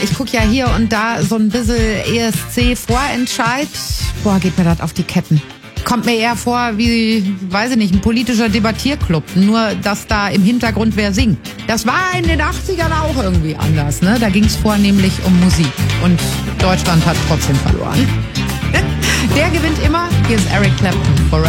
Ich gucke ja hier und da so ein bisschen ESC-Vorentscheid. Boah, geht mir das auf die Ketten. Kommt mir eher vor wie, weiß ich nicht, ein politischer Debattierclub. Nur, dass da im Hintergrund wer singt. Das war in den 80ern auch irgendwie anders, ne? Da ging es vornehmlich um Musik. Und Deutschland hat trotzdem verloren. Der gewinnt immer. Hier ist Eric Clapton, Forever.